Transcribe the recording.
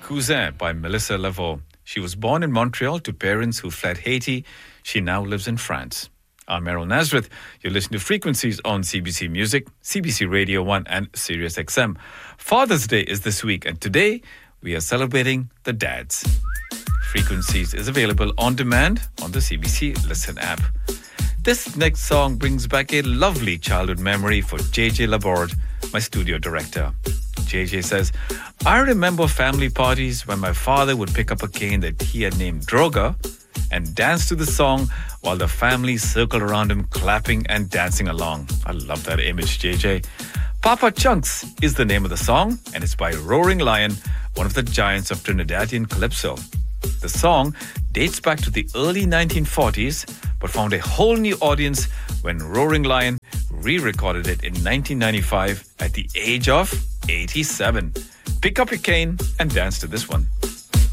Cousin by Melissa Laveau. She was born in Montreal to parents who fled Haiti. She now lives in France. I'm Errol Nazareth. You're listening to Frequencies on CBC Music, CBC Radio 1 and Sirius XM. Father's Day is this week and today we are celebrating the dads. Frequencies is available on demand on the CBC Listen app. This next song brings back a lovely childhood memory for JJ Laborde, my studio director. JJ says, I remember family parties when my father would pick up a cane that he had named Droga and dance to the song while the family circled around him, clapping and dancing along. I love that image, JJ. Papa Chunks is the name of the song, and it's by Roaring Lion, one of the giants of Trinidadian calypso. The song dates back to the early 1940s, but found a whole new audience when Roaring Lion re-recorded it in 1995 at the age of 87. Pick up your cane and dance to this one.